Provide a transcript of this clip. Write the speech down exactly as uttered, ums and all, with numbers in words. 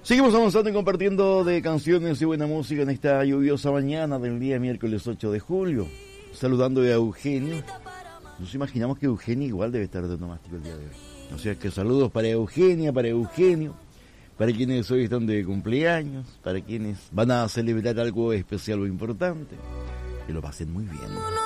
Seguimos avanzando y compartiendo de canciones y buena música en esta lluviosa mañana del día miércoles ocho de julio. Saludando a Eugenio. Nos imaginamos que Eugenia igual debe estar de onomástico el día de hoy. O sea que saludos para Eugenia, para Eugenio, para quienes hoy están de cumpleaños, para quienes van a celebrar algo especial o importante. Que lo pasen muy bien.